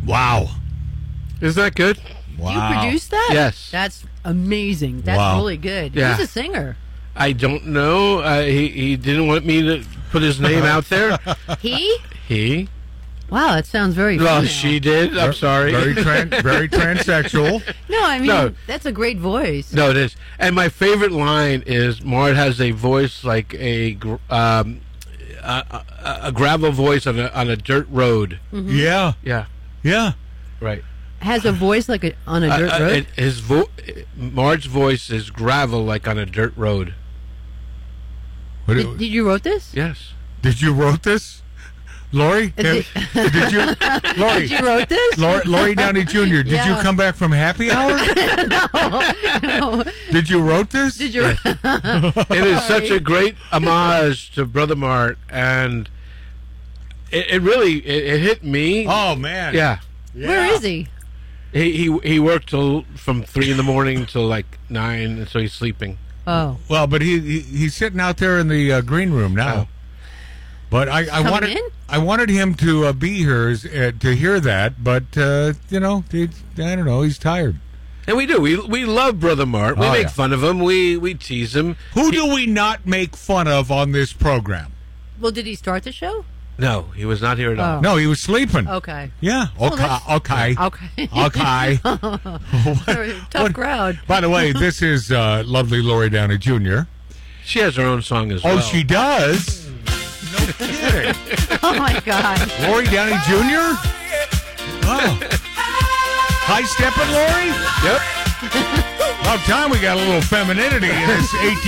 Wow. Isn't that good? Wow. You produced that? Yes. That's amazing. That's Wow. really good. Yeah. Who's a singer? I don't know. He didn't want me to put his name out there. He? He? Wow, that sounds very Well, female. she did. I'm sorry. Very transsexual. No, I mean, No. that's a great voice. No, it is. And my favorite line is Mart has a voice like a gravel voice on a dirt road. Mm-hmm. Yeah. Yeah, Yeah. right. Has a voice like on a dirt road? Mart's voice is gravel like on a dirt road. What- Did you wrote this? Yes. Did you wrote this? Lori? Did- Did you? Lori. You wrote this? Lori Downey Jr., did you Yeah. come back from happy hour? No. Did you wrote this? Did you? It is such a great homage to Brother Mart, and it really hit me. Oh, man. Yeah. Where is he? He worked from 3 a.m. till like 9, and so he's sleeping. Oh, Well, but he's sitting out there in the green room now. Oh. But I coming wanted in? I wanted him to be here to hear that, but I don't know, he's tired. And we do. We love Brother Mart. We Oh, make yeah. fun of him. We tease him. Who do we not make fun of on this program? well, did he start the show? No, he was not here at all. Oh. No, he was sleeping. Okay. Yeah. Well, Okay. that's- Okay. Okay. Okay. Tough What- crowd. By the way, this is lovely Lori Downey Jr. She has her own song as well. Oh, she does? No kidding. Oh my God. Lori Downey Jr.? Oh. High stepping, Lori? Yep. About time we got a little femininity in this